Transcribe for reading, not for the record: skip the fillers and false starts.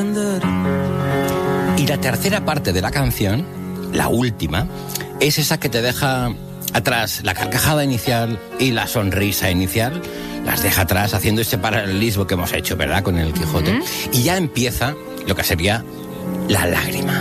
Y la tercera parte de la canción, la última, es esa que te deja atrás la carcajada inicial y la sonrisa inicial, las deja atrás haciendo ese paralelismo que hemos hecho, ¿verdad?, con el Quijote. Y ya empieza lo que sería la lágrima.